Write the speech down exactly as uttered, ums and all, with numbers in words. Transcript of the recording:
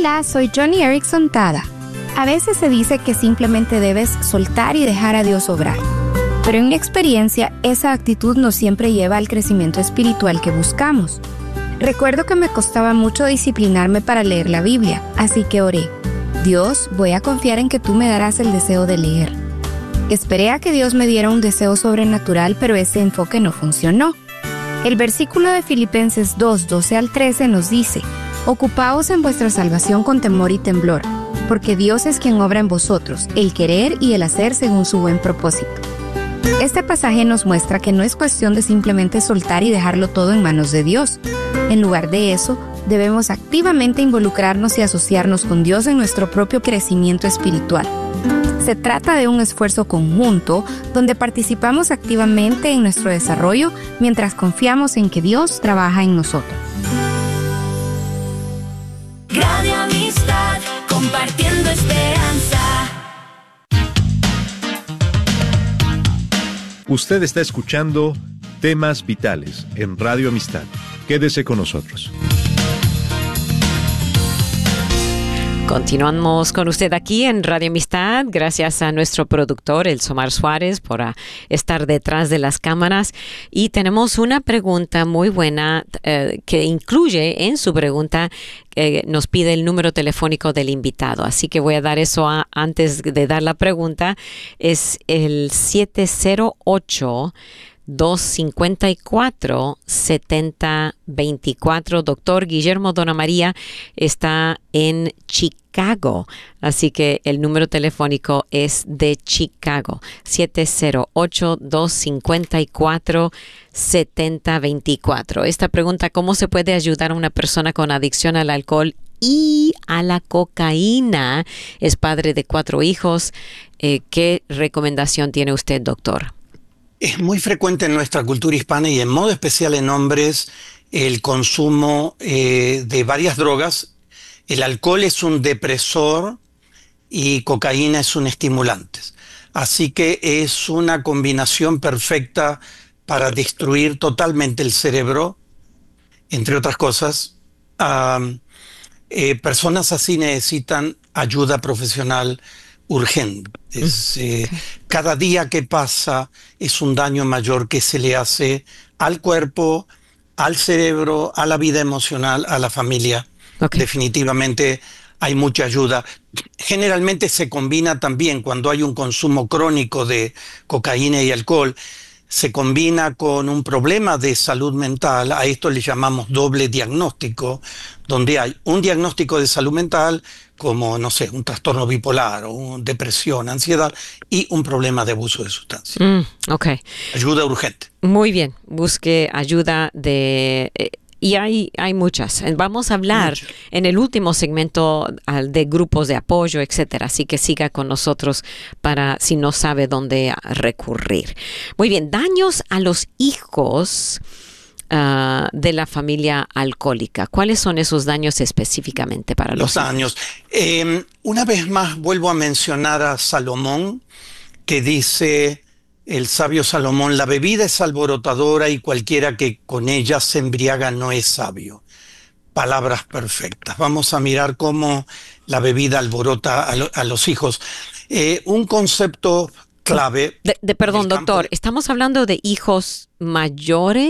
Hola, soy Johnny Erickson Tada. A veces se dice que simplemente debes soltar y dejar a Dios obrar. Pero en mi experiencia, esa actitud no siempre lleva al crecimiento espiritual que buscamos. Recuerdo que me costaba mucho disciplinarme para leer la Biblia, así que oré. Dios, voy a confiar en que tú me darás el deseo de leer. Esperé a que Dios me diera un deseo sobrenatural, pero ese enfoque no funcionó. El versículo de Filipenses dos, doce al trece nos dice: Ocupaos en vuestra salvación con temor y temblor, porque Dios es quien obra en vosotros, el querer y el hacer según su buen propósito. Este pasaje nos muestra que no es cuestión de simplemente soltar y dejarlo todo en manos de Dios. En lugar de eso, debemos activamente involucrarnos y asociarnos con Dios en nuestro propio crecimiento espiritual. Se trata de un esfuerzo conjunto donde participamos activamente en nuestro desarrollo mientras confiamos en que Dios trabaja en nosotros. Radio Amistad, compartiendo esperanza. Usted está escuchando Temas Vitales en Radio Amistad. Quédese con nosotros. Continuamos con usted aquí en Radio Amistad. Gracias a nuestro productor, Elsomar Suárez, por uh, estar detrás de las cámaras. Y tenemos una pregunta muy buena uh, que incluye en su pregunta, eh, nos pide el número telefónico del invitado. Así que voy a dar eso a, antes de dar la pregunta. Es el siete cero ocho, dos cinco cuatro, siete cero dos cuatro. Doctor Guillermo Dona María está en Chicago, así que el número telefónico es de Chicago, siete cero ocho, dos cinco cuatro, siete cero dos cuatro. Esta pregunta: ¿cómo se puede ayudar a una persona con adicción al alcohol y a la cocaína? Es padre de cuatro hijos. Eh, ¿Qué recomendación tiene usted, doctor? Es muy frecuente en nuestra cultura hispana y en modo especial en hombres el consumo eh, de varias drogas. El alcohol es un depresor y cocaína es un estimulante. Así que es una combinación perfecta para destruir totalmente el cerebro, entre otras cosas. Um, eh, personas así necesitan ayuda profesional urgente. Es, eh, cada día que pasa es un daño mayor que se le hace al cuerpo, al cerebro, a la vida emocional, a la familia. Okay. Definitivamente hay mucha ayuda. Generalmente se combina también cuando hay un consumo crónico de cocaína y alcohol. Se combina con un problema de salud mental. A esto le llamamos doble diagnóstico, donde hay un diagnóstico de salud mental como, no sé, un trastorno bipolar o una depresión, ansiedad, y un problema de abuso de sustancias. Mm, ok. Ayuda urgente. Muy bien. Busque ayuda de... Eh, y hay, hay muchas. Vamos a hablar Mucho. en el último segmento de grupos de apoyo, etcétera. Así que siga con nosotros para si no sabe dónde recurrir. Muy bien. Daños a los hijos uh, de la familia alcohólica. ¿Cuáles son esos daños específicamente para los, los daños? Eh, una vez más vuelvo a mencionar a Salomón, que dice... El sabio Salomón: la bebida es alborotadora y cualquiera que con ella se embriaga no es sabio. Palabras perfectas. Vamos a mirar cómo la bebida alborota a, lo, a los hijos. Eh, un concepto clave. De, de, perdón, doctor, ¿estamos hablando de hijos mayores